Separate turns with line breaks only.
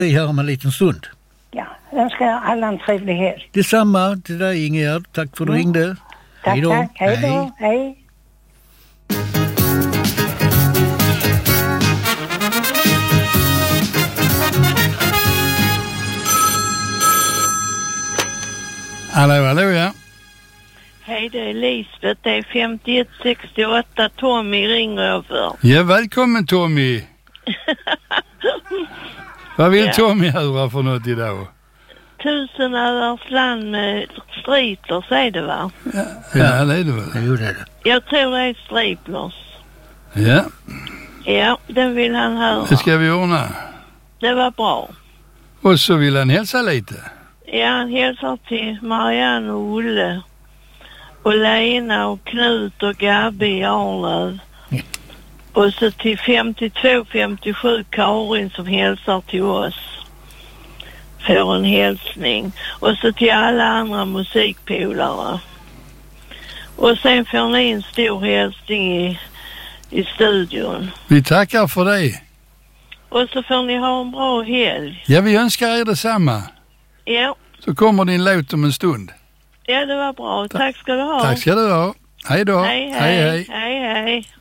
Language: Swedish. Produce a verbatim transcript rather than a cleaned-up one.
Vi här om en liten stund.
Ja, önskar alla en trevlig helg.
Detsamma till dig, Ingegerd. Tack för att du
Mm.
ringde.
Tack,
Hej då.
tack. Hej då.
Hej.
Hej.
Hallå, hallå, ja.
Hej, det är Lisbeth. Det är femtioett sextioåtta. Tommy ringer jag för.
Ja, välkommen Tommy. Vad vill
Ja.
Tommy höra för något idag?
Tusen öars land med striplers är det, va?
Ja, ja det är det väl.
Jo, det är det.
Jag tror det är striplers.
Ja,
Ja, den vill han höra.
det ska vi ordna.
Det var bra.
Och så vill han hälsa lite.
Ja, han hälsar till Marianne och Olle. Och Lena och Knut och Gabi i Arlöv.
Mm.
Och så till femtiotvå femtiosju Karin som hälsar till oss. Får en hälsning. Och så till alla andra musikpolare. Och sen får ni en stor hälsning i, i studion.
Vi tackar för det.
Och så får ni ha en bra helg.
Ja, vi önskar er detsamma.
Ja,
Så kommer din låt om en stund.
ja det var bra. Tack ska du ha.
Tack ska du ha. Hej då.
Hej, hej. Hej, hej.